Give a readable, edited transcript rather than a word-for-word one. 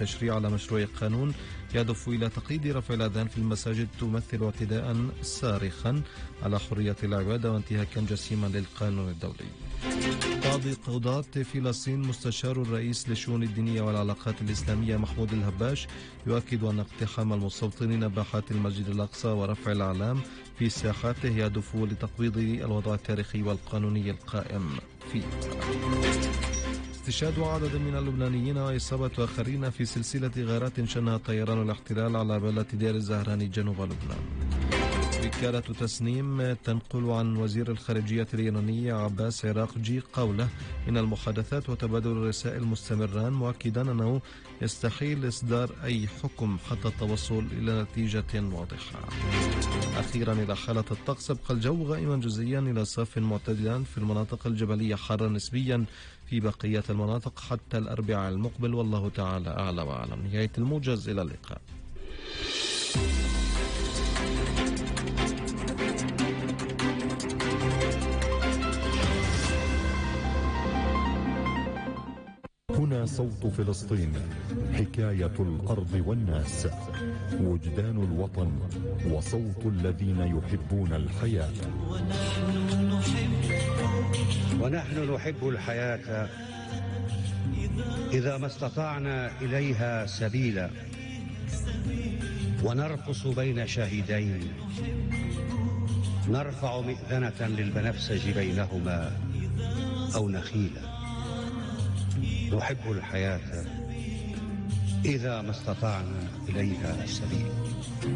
التشريع على مشروع قانون يهدف إلى تقييد رفع الأذان في المساجد تمثل اعتداء صارخا على حرية العبادة وانتهاكا جسيما للقانون الدولي. قاضي قضاة فلسطين مستشار الرئيس للشؤون الدينية والعلاقات الإسلامية محمود الهباش يؤكد أن اقتحام المستوطنين باحات المسجد الأقصى ورفع الأعلام في ساحاته يهدف لتقويض الوضع التاريخي والقانوني القائم فيه. استشهاد عدد من اللبنانيين وإصابة آخرين في سلسلة غارات شنها طيران الاحتلال على بلدة دير الزهراني جنوب لبنان. وكالة تسنيم تنقل عن وزير الخارجية الإيراني عباس عراقجي قوله إن المحادثات وتبادل الرسائل مستمران، مؤكدا أنه يستحيل إصدار أي حكم حتى التوصل إلى نتيجة واضحة. أخيرا إلى حالة الطقس، يبقى الجو غائما جزئيا إلى صاف معتدلا في المناطق الجبلية، حارا نسبيا في بقية المناطق حتى الأربعاء المقبل، والله تعالى أعلى وأعلم. نهاية الموجز، إلى اللقاء. هنا صوت فلسطين، حكاية الأرض والناس، وجدان الوطن وصوت الذين يحبون الحياة. ونحن نحب الحياة إذا ما استطعنا إليها سبيلا، ونرقص بين شهيدين، نرفع مئذنة للبنفسج بينهما أو نخيلا. نحب الحياة إذا ما استطعنا إليها سبيلا.